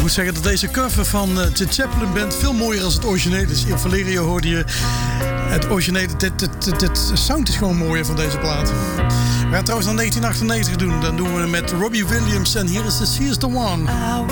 Ik moet zeggen dat deze cover van de Chaplin Band veel mooier dan het origineel is. In Valerio hoorde je het origineel. De sound is gewoon mooier van deze plaat. We gaan trouwens naar 1998 doen. Dan doen we het met Robbie Williams en hier is de She's the One.